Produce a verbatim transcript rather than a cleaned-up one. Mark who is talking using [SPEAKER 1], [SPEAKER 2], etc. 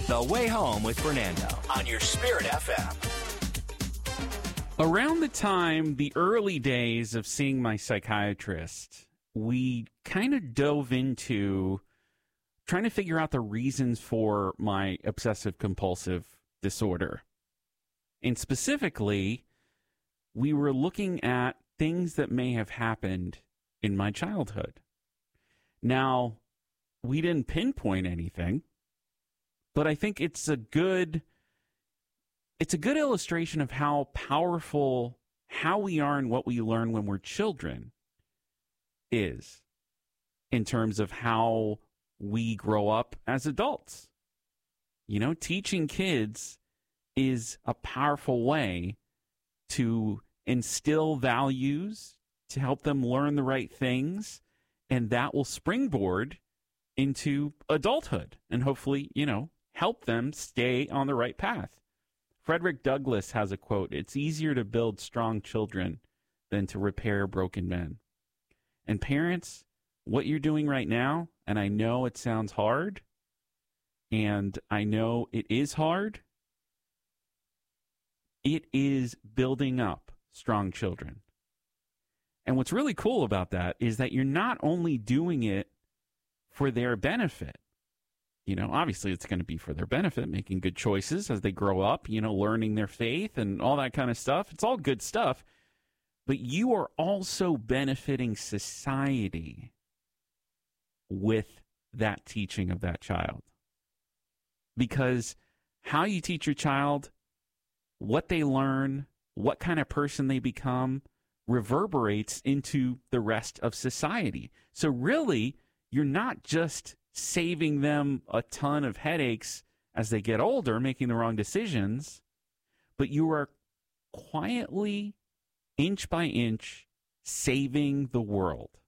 [SPEAKER 1] The Way Home with Fernando on your Spirit F M.
[SPEAKER 2] Around the time, the early days of seeing my psychiatrist, we kind of dove into trying to figure out the reasons for my obsessive-compulsive disorder. And specifically, we were looking at things that may have happened in my childhood. Now, we didn't pinpoint anything, but I think it's a good it's a good illustration of how powerful how we are and what we learn when we're children is in terms of how we grow up as adults. You know, teaching kids is a powerful way to instill values, to help them learn the right things, and that will springboard into adulthood and hopefully, you know, help them stay on the right path. Frederick Douglass has a quote, "It's easier to build strong children than to repair broken men." And parents, what you're doing right now, and I know it sounds hard, and I know it is hard, it is building up strong children. And what's really cool about that is that you're not only doing it for their benefit. You know, obviously it's going to be for their benefit, making good choices as they grow up, you know, learning their faith and all that kind of stuff. It's all good stuff. But you are also benefiting society with that teaching of that child. Because how you teach your child, what they learn, what kind of person they become, reverberates into the rest of society. So really, you're not just saving them a ton of headaches as they get older, making the wrong decisions, but you are quietly, inch by inch, saving the world.